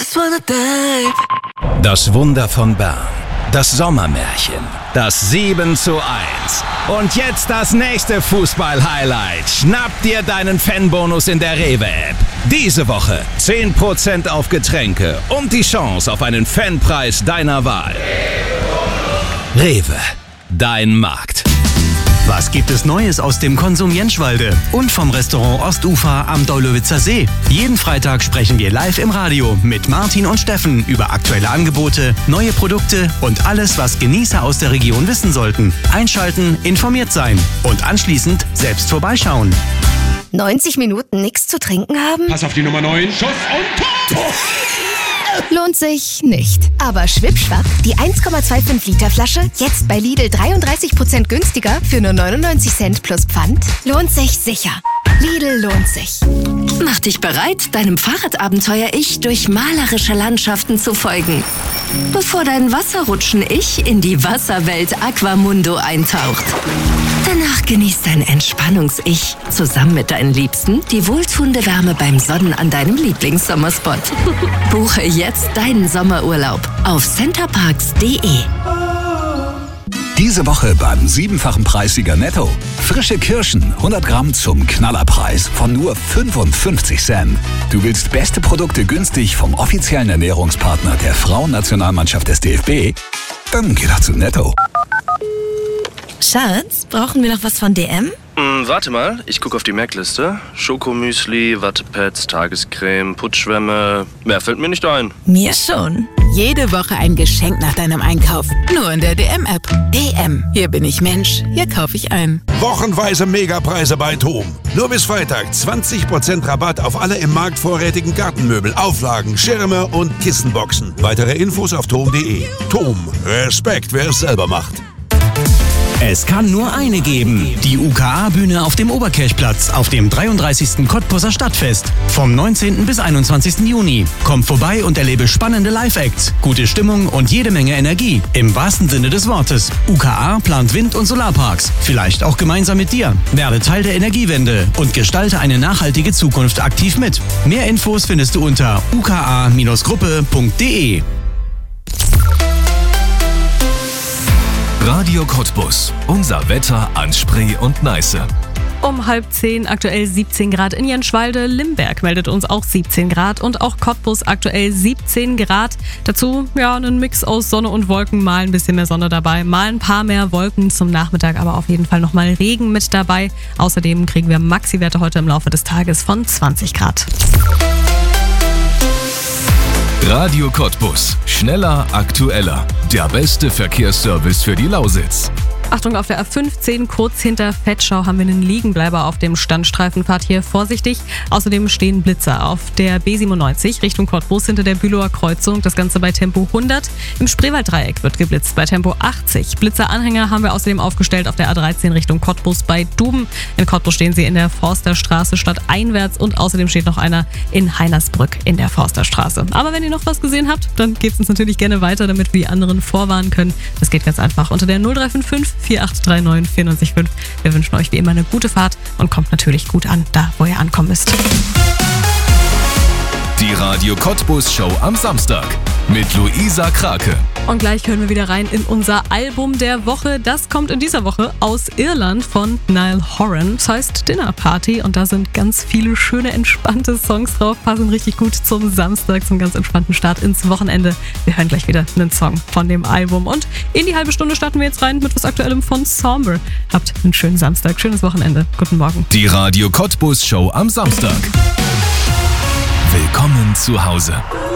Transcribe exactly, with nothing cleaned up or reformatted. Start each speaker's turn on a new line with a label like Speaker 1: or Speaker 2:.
Speaker 1: just wanna dive.
Speaker 2: Das Wunder von Bern. Das Sommermärchen. Das sieben zu eins. Und jetzt das nächste Fußball-Highlight. Schnapp dir deinen Fanbonus in der Rewe-App. Diese Woche zehn Prozent auf Getränke und die Chance auf einen Fanpreis deiner Wahl. Rewe, dein Markt.
Speaker 3: Was gibt es Neues aus dem Konsum Jenschwalde und vom Restaurant Ostufer am Daulowitzer See? Jeden Freitag sprechen wir live im Radio mit Martin und Steffen über aktuelle Angebote, neue Produkte und alles, was Genießer aus der Region wissen sollten. Einschalten, informiert sein und anschließend selbst vorbeischauen.
Speaker 4: neunzig Minuten nichts zu trinken haben?
Speaker 5: Pass auf die Nummer neun, Schuss und Tor!
Speaker 4: Lohnt sich nicht. Aber schwippschwapp, die eins Komma fünfundzwanzig Liter Flasche, jetzt bei Lidl dreiunddreißig Prozent günstiger für nur neunundneunzig Cent plus Pfand, lohnt sich sicher. Lidl lohnt sich.
Speaker 6: Mach dich bereit, deinem Fahrradabenteuer-Ich durch malerische Landschaften zu folgen. Bevor dein Wasserrutschen-Ich in die Wasserwelt Aquamundo eintaucht. Danach genießt dein Entspannungs-Ich zusammen mit deinen Liebsten die wohltuende Wärme beim Sonnen an deinem Lieblingssommerspot. Buche jetzt deinen Sommerurlaub auf centerparks punkt de.
Speaker 7: Diese Woche beim siebenfachen Preissieger Netto. Frische Kirschen, hundert Gramm zum Knallerpreis von nur fünfundfünfzig Cent. Du willst beste Produkte günstig vom offiziellen Ernährungspartner der Frauennationalmannschaft des D F B? Dann geh doch zu Netto.
Speaker 8: Schatz, brauchen wir noch was von D M?
Speaker 9: Hm, warte mal, ich gucke auf die Merkliste. Schokomüsli, Wattepads, Tagescreme, Putzschwämme. Mehr fällt mir nicht ein.
Speaker 8: Mir schon.
Speaker 10: Jede Woche ein Geschenk nach deinem Einkauf. Nur in der D M-App. D M. Hier bin ich Mensch. Hier kaufe ich ein.
Speaker 11: Wochenweise Megapreise bei TOM. Nur bis Freitag zwanzig Prozent Rabatt auf alle im Markt vorrätigen Gartenmöbel, Auflagen, Schirme und Kissenboxen. Weitere Infos auf tom punkt de. TOM. Respekt, wer es selber macht.
Speaker 3: Es kann nur eine geben. Die U K A-Bühne auf dem Oberkirchplatz auf dem dreiunddreißigsten Cottbuser Stadtfest. Vom neunzehnten bis einundzwanzigsten Juni. Komm vorbei und erlebe spannende Live-Acts, gute Stimmung und jede Menge Energie. Im wahrsten Sinne des Wortes. U K A plant Wind- und Solarparks. Vielleicht auch gemeinsam mit dir. Werde Teil der Energiewende und gestalte eine nachhaltige Zukunft aktiv mit. Mehr Infos findest du unter u k a gruppe punkt de.
Speaker 12: Radio Cottbus. Unser Wetter an Spree und Neiße.
Speaker 13: Um halb zehn aktuell siebzehn Grad in Jenschwalde. Limberg meldet uns auch siebzehn Grad und auch Cottbus aktuell siebzehn Grad. Dazu ja einen Mix aus Sonne und Wolken, mal ein bisschen mehr Sonne dabei, mal ein paar mehr Wolken zum Nachmittag, aber auf jeden Fall nochmal Regen mit dabei. Außerdem kriegen wir Maxi-Werte heute im Laufe des Tages von zwanzig Grad.
Speaker 12: Radio Cottbus. Schneller, aktueller. Der beste Verkehrsservice für die Lausitz.
Speaker 13: Achtung, auf der A fünfzehn, kurz hinter Vetschau, haben wir einen Liegenbleiber auf dem Standstreifenpfad hier. Vorsichtig. Außerdem stehen Blitzer auf der B siebenundneunzig Richtung Cottbus hinter der Bülower Kreuzung. Das Ganze bei Tempo hundert. Im Spreewalddreieck wird geblitzt bei Tempo achtzig. Blitzeranhänger haben wir außerdem aufgestellt auf der A dreizehn Richtung Cottbus bei Duben. In Cottbus stehen sie in der Forsterstraße stadteinwärts und außerdem steht noch einer in Heinersbrück in der Forsterstraße. Aber wenn ihr noch was gesehen habt, dann gebt uns natürlich gerne weiter, damit wir die anderen vorwarnen können. Das geht ganz einfach unter der null drei fünf fünf vier acht drei neun vier neun fünf. Wir wünschen euch wie immer eine gute Fahrt und kommt natürlich gut an, da wo ihr ankommen müsst.
Speaker 12: Die Radio Cottbus Show am Samstag mit Luisa Krake.
Speaker 13: Und gleich hören wir wieder rein in unser Album der Woche. Das kommt in dieser Woche aus Irland von Niall Horan. Das heißt Dinner Party und da sind ganz viele schöne, entspannte Songs drauf. Passen richtig gut zum Samstag, zum ganz entspannten Start ins Wochenende. Wir hören gleich wieder einen Song von dem Album. Und in die halbe Stunde starten wir jetzt rein mit was Aktuellem von Somber. Habt einen schönen Samstag, schönes Wochenende. Guten Morgen.
Speaker 12: Die Radio Cottbus Show am Samstag. Willkommen zu Hause.